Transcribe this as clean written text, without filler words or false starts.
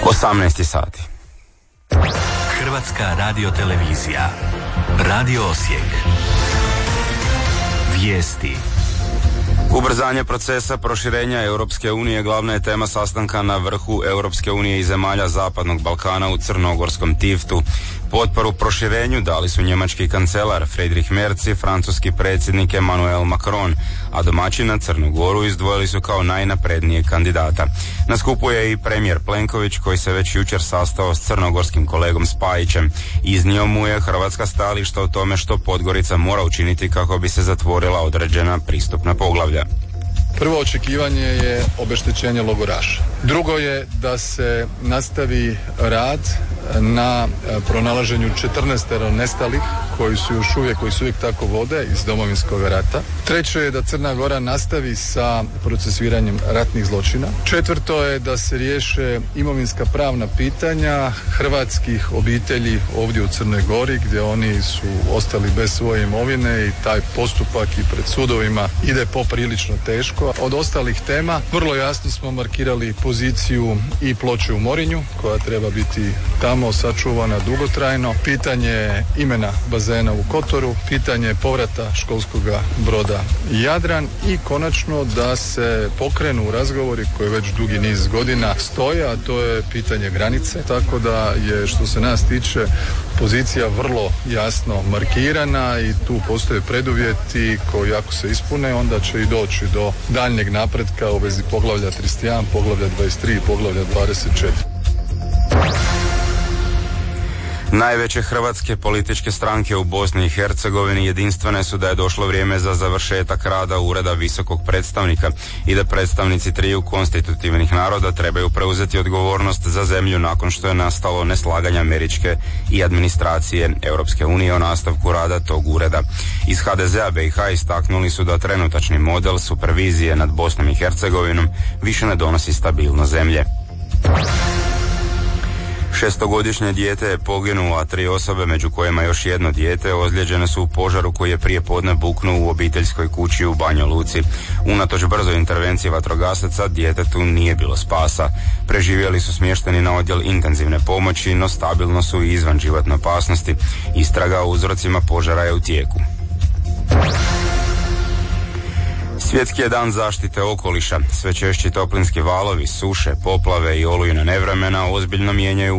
18 sati. Hrvatska radiotelevizija. Radio Osijek. Vijesti. Ubrzanje procesa proširenja Europske unije glavna je tema sastanka na vrhu Europske unije i zemalja Zapadnog Balkana u Crnogorskom Tiftu. Potporu proširenju dali su njemački kancelar Friedrich Merz i francuski predsjednik Emmanuel Macron, a domaćina Crnu Goru izdvojili su kao najnaprednijeg kandidata. Na skupu je i premijer Plenković, koji se već jučer sastao s crnogorskim kolegom Spajićem. Iznio mu je hrvatska stajališta o tome što Podgorica mora učiniti kako bi se zatvorila određena pristupna poglavlja. Prvo očekivanje je obeštećenje logoraša. Drugo je da se nastavi rad na pronalaženju 14 nestalih koji su uvijek tako vode iz Domovinskog rata. Treće je da Crna Gora nastavi sa procesuiranjem ratnih zločina. Četvrto je da se riješe imovinska pravna pitanja hrvatskih obitelji ovdje u Crnoj Gori, gdje oni su ostali bez svoje imovine i taj postupak i pred sudovima ide poprilično teško. Od ostalih tema vrlo jasno smo markirali poziciju i Ploče u Morinju, koja treba biti tamo sačuvana dugotrajno, pitanje imena bazena u Kotoru, pitanje povrata školskog broda Jadran i konačno da se pokrenu razgovori koji već dugi niz godina stoje, a to je pitanje granice, tako da je, što se nas tiče, pozicija vrlo jasno markirana i tu postoje preduvjeti koji, ako se ispune, onda će i doći do daljnjeg napretka u vezi poglavlja 31, poglavlja 23 i poglavlja 24. Najveće hrvatske političke stranke u Bosni i Hercegovini jedinstvene su da je došlo vrijeme za završetak rada Ureda visokog predstavnika i da predstavnici triju konstitutivnih naroda trebaju preuzeti odgovornost za zemlju nakon što je nastalo neslaganje američke i administracije Europske unije o nastavku rada tog ureda. Iz HDZ-a BiH istaknuli su da trenutačni model supervizije nad Bosnom i Hercegovinom više ne donosi stabilnost zemlje. 6-godišnje dijete je poginulo, a 3 osobe, među kojima još jedno dijete, ozlijeđene su u požaru koji je prije podne buknuo u obiteljskoj kući u Banja Luci. Unatoč brzoj intervenciji vatrogasaca, djetetu nije bilo spasa. Preživjeli su smješteni na odjel intenzivne pomoći, no stabilno su i izvan životne opasnosti. Istraga o uzrocima požara je u tijeku. Svjetski je dan zaštite okoliša. Sve češći toplinski valovi, suše, poplave i olujna nevremena ozbiljno mijenjaju